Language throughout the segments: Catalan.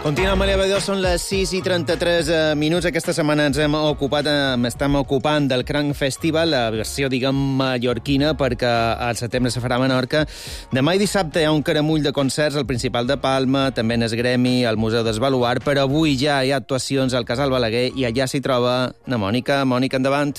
Continuem a l'Eva2, són les 6:33 minuts. Aquesta setmana estem ocupant del Cranc Festival, la versió, mallorquina, perquè al setembre se farà a Menorca. Demà i dissabte hi ha un caramull de concerts al Principal de Palma, també en el Gremi, al Museu d'Esbaluar, però avui ja hi ha actuacions al Casal Balaguer i allà s'hi troba na Mònica. Mònica, endavant.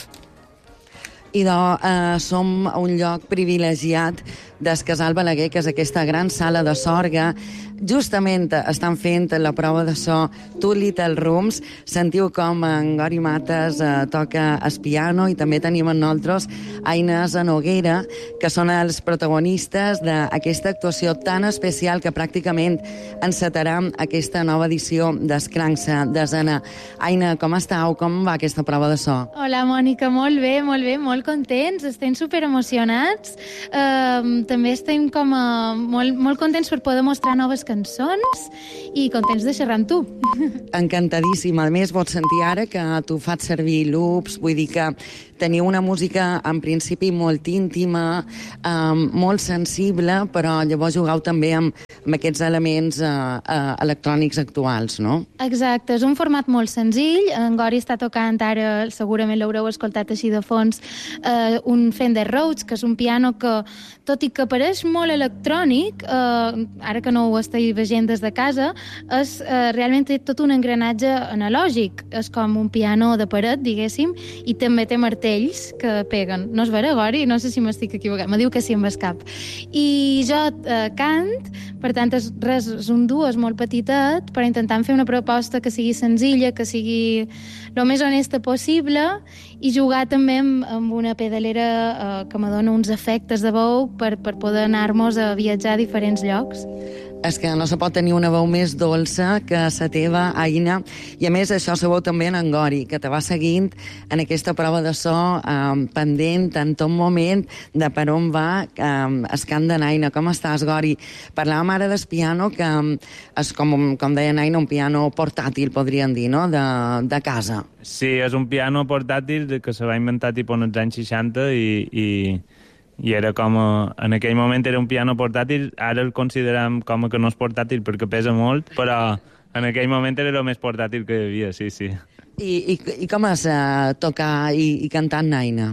Som a un lloc privilegiat del Casal Balaguer, que és aquesta gran sala de sorga. Justament estan fent la prova de so Two Little Rooms. Sentiu com en Gori Mates toca el piano, i també tenim en nosaltres Aina Noguera, que són els protagonistes d'aquesta actuació tan especial que pràcticament encetarà aquesta nova edició d'Escrancs desena. Aina, com estàu? Com va aquesta prova de so? Hola, Mònica, molt bé, molt contents, estem superemocionats. També estem molt contents per poder mostrar noves cançons i contents de xerrar amb tu. Encantadíssima. A més, pots sentir ara que tu fas servir loops, vull dir que teniu una música en principi molt íntima, molt sensible, però llavors jugau també amb aquests elements electrònics actuals, no? Exacte, és un format molt senzill. En Gori està tocant ara, segurament l'haureu escoltat així de fons, un Fender Rhodes, que és un piano que, tot i que apareix molt electrònic, ara que no ho esteu veient des de casa, realment té tot un engranatge analògic. És com un piano de paret, diguéssim, i també té martells que peguen. No és vera, Gori? No sé si m'estic equivocant. Me diu que sí amb el cap. I jo cant, per tant, és un duo, és molt petitet, però intentant fer una proposta que sigui senzilla, que sigui el més honesta possible, i jugar també amb una pedalera que me dona uns efectes de veu per poder anar-nos a viatjar a diferents llocs. És que no se pot tenir una veu més dolça que la teva, Aina, i a més això se veu també en Gori, que te va seguint en aquesta prova de so, pendent en tot moment de per on va el cant de Aina. Com estàs, Gori? Parlàvem ara del piano, que és, com deia Aina, un piano portàtil, podríem dir, no?, de casa. Sí, és un piano portàtil que se va inventar tipus en els anys 60 i era en aquell moment era un piano portàtil. Ara el considerem com que no és portàtil perquè pesa molt, però en aquell moment era el més portàtil que hi havia, sí. I com és tocar i cantar en Aina?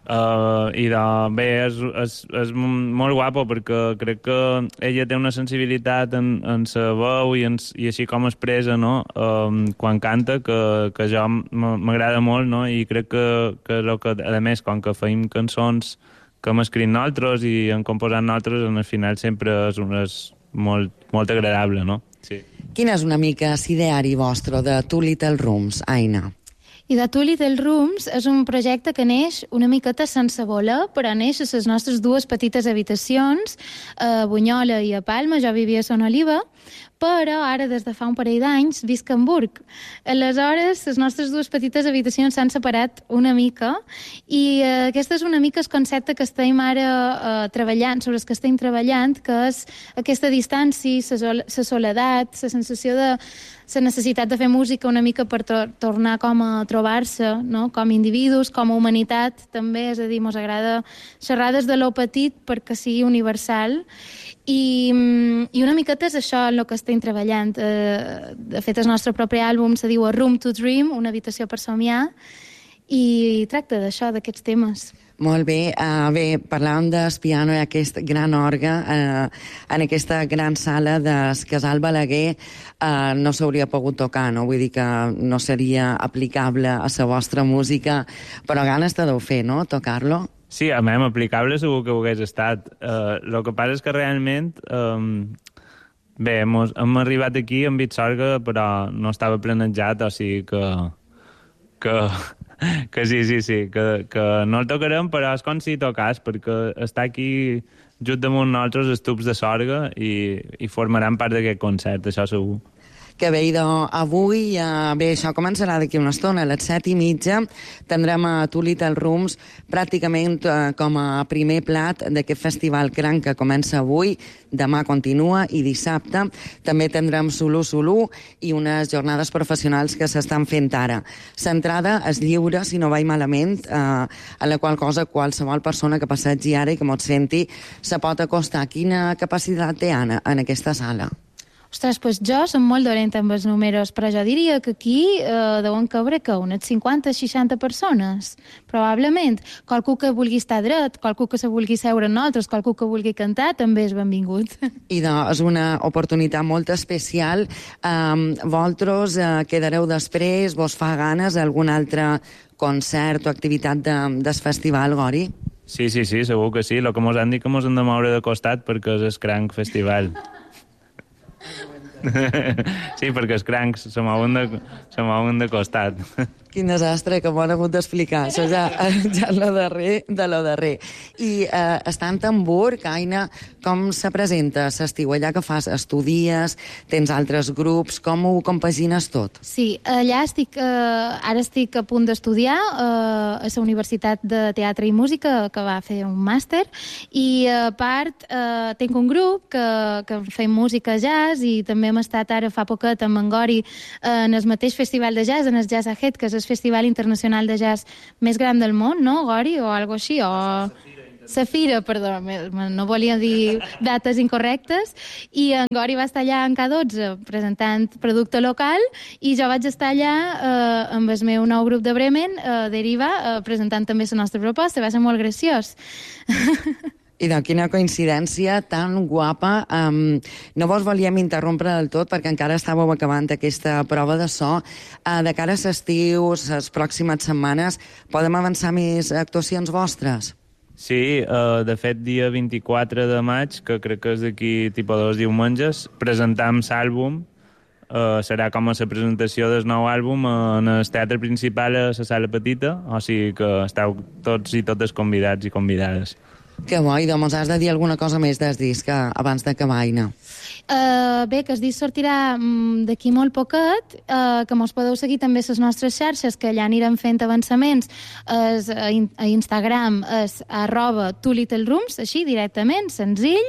Bé, és molt guapo, perquè crec que ella té una sensibilitat en sa veu i així com expressa, no?, quan canta, que jo m'agrada molt, no?, i crec que a més, com que feim cançons que hem escrit nosaltres i hem composat nosaltres, al final sempre és molt agradable, no? Sí. Quin és una mica l'ideari vostre de Two Little Rooms, Aina? I de Two Little Rooms és un projecte que neix una miqueta sense voler, però neix a les nostres dues petites habitacions, a Bunyola i a Palma. Jo vivia a Son Oliva, però ara, des de fa un parell d'anys, visc a Hamburg. Aleshores, les nostres dues petites habitacions s'han separat una mica, i aquest és una mica el concepte que estem ara treballant, sobre el que estem treballant, que és aquesta distància, la soledat, la sensació de la necessitat de fer música una mica per tornar com a trobar-se, no?, com a individus, com a humanitat, també. És a dir, ens agrada xerrar des de lo petit perquè sigui universal. I una miqueta és això el que estem treballant. De fet, el nostre propi àlbum se diu A Room to Dream, una habitació per somiar, i tracta d'això, d'aquests temes. Molt bé. Bé, parlàvem del piano i aquest gran orgue en aquesta gran sala del Casal Balaguer. No s'hauria pogut tocar, no? Vull dir que no seria aplicable a la vostra música, però ganes te deu fer, no?, tocar-lo? Sí, a mi aplicable segur que ho hagués estat. El que passa és que realment... Bé, hem arribat aquí amb Bitsorga, però no estava planejat, o sigui que sí, que no el tocarem, però és com si tocàs, perquè està aquí just damunt nosaltres els tubs de sorga i formaran part d'aquest concert, això segur. Que bé, avui, bé, això començarà d'aquí una estona, a les 7:30, tindrem a Two Little Rooms pràcticament com a primer plat d'aquest festival Cranc que comença avui, demà continua i dissabte també tindrem Sulu i unes jornades professionals que s'estan fent ara. L'entrada és lliure, si no vaig malament, a la qual cosa qualsevol persona que passegi ara i que mos senti se pot acostar. Quina capacitat té, Anna, en aquesta sala? Ostres, doncs jo som molt dolenta amb els números, però jo diria que aquí deuen cabre que unes 50-60 persones, probablement. Qualcú que vulgui estar dret, qualcú que se vulgui seure en nosaltres, qualcú que vulgui cantar, també és benvingut. I és una oportunitat molt especial. Vosaltres quedareu després, vos fa ganes algun altre concert o activitat del festival, Gori? Sí, segur que sí. El que mos han dit que mos hem de moure de costat perquè és el Cranc Festival. Sí, perquè els crancs se mouen de costat. Quin desastre que m'ho han hagut d'explicar. Això ja és lo darrer de lo darrer. I està en Hamburg, Aina, com se presenta l'estiu? Allà que fas? Estudies? Tens altres grups? Com ho compagines tot? Sí, allà ara estic a punt d'estudiar a la Universitat de Teatre i Música, que va fer un màster, i a part tinc un grup que fem música jazz, i també hem estat ara fa poquet amb en Gori en el mateix festival de jazz, en el Jazz Ahead, que és el festival internacional de jazz més gran del món, no, Gori? O algo així, o... Safira, perdó, no volia dir dates incorrectes, i en Gori va estar allà en K12 presentant producte local, i jo vaig estar allà amb el meu nou grup de Bremen, Deriva, presentant també la nostra proposta. Va ser molt graciós. I de quina coincidència tan guapa. No vos volíem interrompre del tot perquè encara estàveu acabant aquesta prova de so. De cara a l'estiu, les pròximes setmanes, podem avançar més actuacions vostres? Sí, de fet, dia 24 de maig, que crec que és d'aquí tipus 2 diumenges, presentam l'àlbum. Serà com a la presentació del nou àlbum en el teatre principal a la sala petita, o sigui que esteu tots i totes convidats i convidades. Que bo, i doncs has de dir alguna cosa més del disc abans d'acabar, Aina. Bé, que el disc sortirà d'aquí molt poquet, que mos podeu seguir també a les nostres xarxes, que allà anirem fent avançaments. A Instagram és @2littlerooms, així, directament, senzill,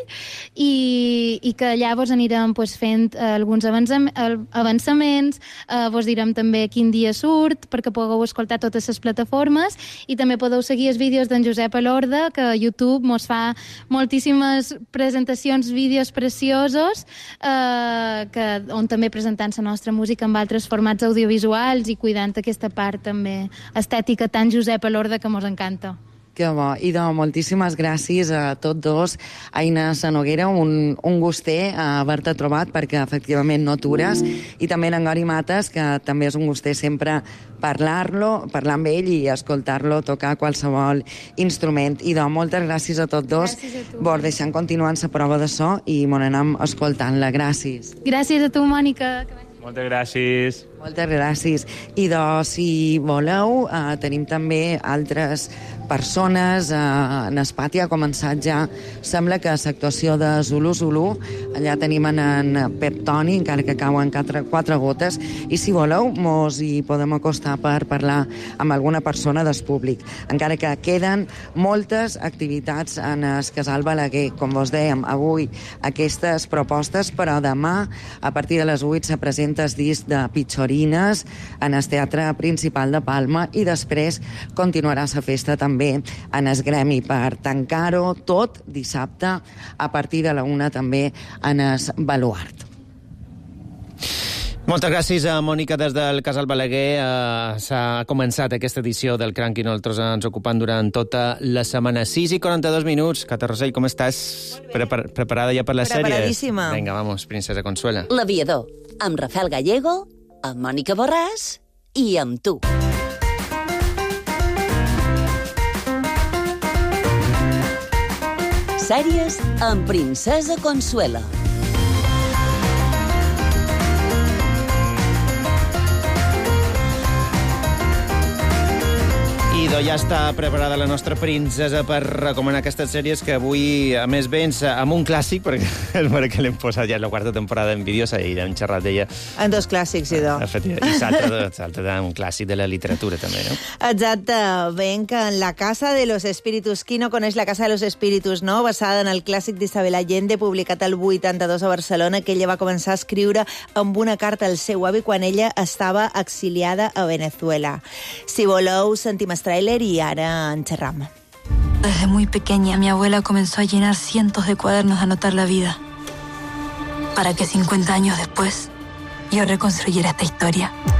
i que allà vos anirem fent alguns avançaments, vos direm també quin dia surt, perquè pugueu escoltar totes les plataformes, i també podeu seguir els vídeos d'en Josep Elorda, que a YouTube mos fa moltíssimes presentacions, vídeos preciosos, on també presentant la nostra música amb altres formats audiovisuals i cuidant aquesta part també estètica tan Josep Elorda que mos encanta. Que bo. I moltíssimes gràcies a tots dos. Aina Sanoguera, un guster haver-te trobat, perquè efectivament no atures, i també en Gori Mates, que també és un guster sempre parlar amb ell i escoltar-lo tocar qualsevol instrument. I moltes gràcies a tots dos. Vos deixant continuar la prova de so i m'ho anem escoltant-la. Gràcies. Gràcies a tu, Mònica. Moltes gràcies. Moltes gràcies. I si voleu, tenim també altres persones. En Espati ha començat ja, sembla que l'actuació de Zulu Zulu, allà tenim en Pep Toni, encara que cauen 4 gotes, i si voleu mos hi podem acostar per parlar amb alguna persona del públic. Encara que queden moltes activitats en el Casal Balaguer. Com vos dèiem, avui aquestes propostes, però demà, a partir de les 8, se presenta el disc de Pitxorines en el Teatre Principal de Palma, i després continuarà la festa també en el Gremi per tancar-ho tot dissabte a partir de la 1 també en el Baluart. Moltes gràcies a Mònica des del Casal Balaguer. S'ha començat aquesta edició del Cranc i nosaltres ens ocupant durant tota la setmana. 6:42. Cata Rosell, com estàs? Preparada ja per les sèries? Preparadíssima. Vinga, vamos, princesa Consuela. L'Aviador, amb Rafael Gallego, amb Mònica Borràs i amb tu. Sèries amb princesa Consuela. I ja està preparada la nostra princesa per recomanar aquestes sèries que avui, a més, vens amb un clàssic, perquè és vera que l'hem posat ja en la 4ª temporada envidiosa i hem xerrat d'ella. En 2 clàssics, idò. I salta d'un clàssic de la literatura, també, no? Exacte. Ben que en La Casa de los Espíritus. Qui no coneix La Casa de los Espíritus, no? Basada en el clàssic d'Isabel Allende, publicat al 82 a Barcelona, que ella va començar a escriure amb una carta al seu avi quan ella estava exiliada a Venezuela. Si voleu, sentim el tràiler y ahora en xerram. Desde muy pequeña, mi abuela comenzó a llenar cientos de cuadernos de anotar la vida. para que 50 años después yo reconstruyera esta historia.